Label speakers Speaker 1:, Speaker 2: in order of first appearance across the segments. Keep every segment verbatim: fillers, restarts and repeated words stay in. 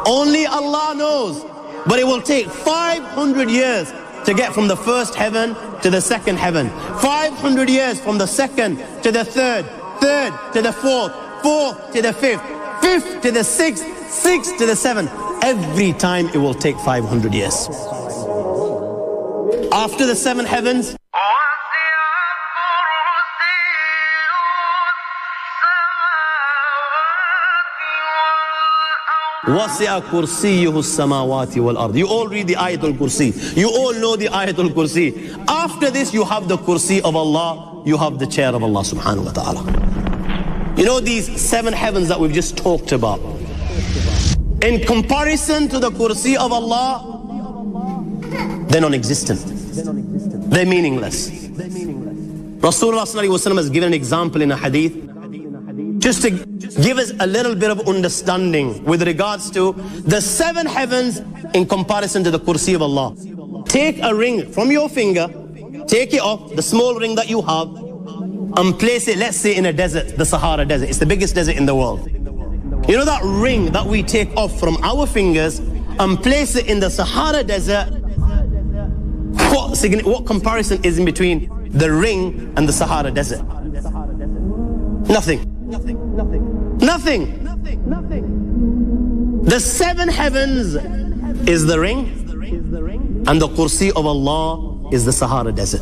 Speaker 1: Only Allah knows. But it will take five hundred years to get from the first heaven to the second heaven. five hundred years from the second to the third, third to the fourth, fourth to the fifth, fifth to the sixth, sixth to the seventh. Every time it will take five hundred years. After the seven heavens, وَسِعَ كُرْسِيُّهُ السَّمَاوَاتِ وَالْأَرْضِ. You all read the Ayatul Kursi. You all know the Ayatul Kursi. After this, you have the Kursi of Allah. You have the chair of Allah subhanahu wa ta'ala. You know these seven heavens that we've just talked about. In comparison to the Kursi of Allah, they're non-existent. They're meaningless. Rasulullah sallallahu alaihi wasallam has given an example in a hadith just to give us a little bit of understanding with regards to the seven heavens in comparison to the Kursi of Allah. Take a ring from your finger, take it off, the small ring that you have, and place it, let's say, in a desert, the Sahara Desert. It's the biggest desert in the world. You know that ring that we take off from our fingers and place it in the Sahara Desert? What, what comparison is in between the ring and the Sahara Desert? Nothing. Nothing. Nothing. Nothing. Nothing. Nothing. The seven heavens is the ring, and the Kursi of Allah is the Sahara Desert.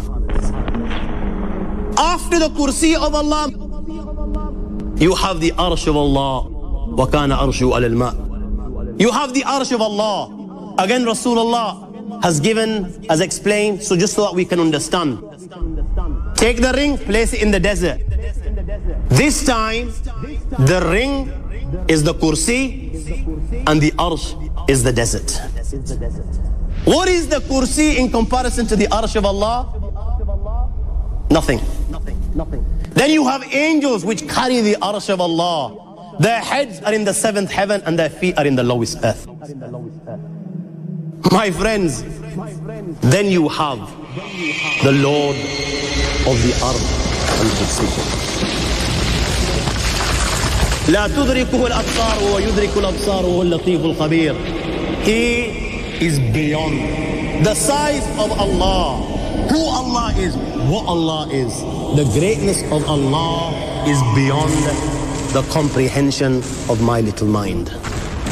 Speaker 1: After the Kursi of Allah, you have the Arsh of Allah. وَكَانَ أَرْشُهُ عَلَى الْمَاءِ. You have the Arsh of Allah. Again, Rasulullah has given, has explained, so just so that we can understand. Take the ring, place it in the desert. This time, the ring is the Kursi and the Arsh is the desert. What is the Kursi in comparison to the Arsh of Allah? Nothing. Then you have angels which carry the Arsh of Allah. Their heads are in the seventh heaven and their feet are in the lowest earth. My friends, then you have the Lord of the Arsh and Kursi. لا تدركه الأبصار ويدرك الأبصار وهو اللطيف الخبير. He is beyond the size of Allah. Who Allah is, what Allah is, the greatness of Allah is beyond the comprehension of my little mind.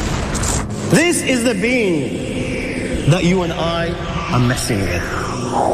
Speaker 1: This is the being that you and I are messing with.